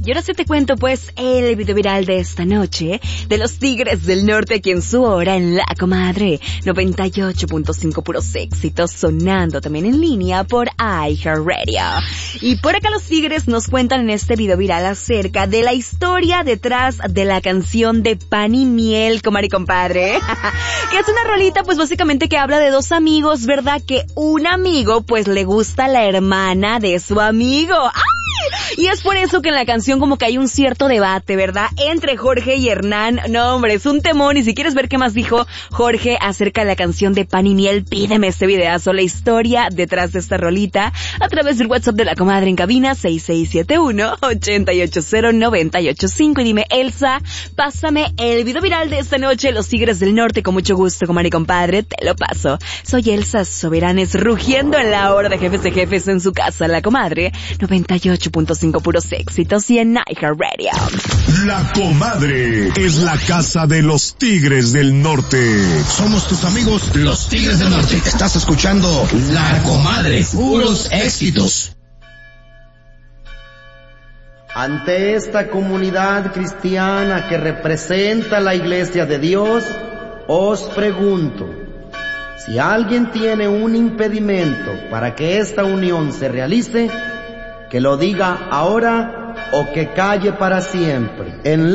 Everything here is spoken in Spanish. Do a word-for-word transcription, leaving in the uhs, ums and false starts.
Y ahora sí te cuento pues el video viral de esta noche de los Tigres del Norte aquí en su hora en La Comadre noventa y ocho punto cinco puros éxitos, sonando también en línea por iHeartRadio. Y por acá los Tigres nos cuentan en este video viral acerca de la historia detrás de la canción de Pan y Miel, comadre y compadre. Que es una rolita pues básicamente que habla de dos amigos, ¿verdad? Que un amigo pues le gusta la hermana de su amigo. ¡Ay! Y es por eso que en la canción como que hay un cierto debate, ¿verdad? Entre Jorge y Hernán. No, hombre, es un temón. Y si quieres ver qué más dijo Jorge acerca de la canción de Pan y Miel, pídeme este videazo, la historia detrás de esta rolita, a través del WhatsApp de La Comadre en cabina seis seis siete uno, ocho ocho cero, nueve ocho cinco. Y dime, Elsa, pásame el video viral de esta noche, Los Tigres del Norte. Con mucho gusto, comadre y compadre, te lo paso. Soy Elsa Soberanes, rugiendo en la hora de jefes de jefes en su casa, La Comadre noventa y ocho punto cinco puros éxitos y en iHeartRadio. La Comadre es la casa de los Tigres del Norte. Somos tus amigos, los Tigres del Norte. Estás escuchando La Comadre, puros éxitos. Ante esta comunidad cristiana que representa la Iglesia de Dios, os pregunto, si alguien tiene un impedimento para que esta unión se realice, que lo diga ahora o que calle para siempre. En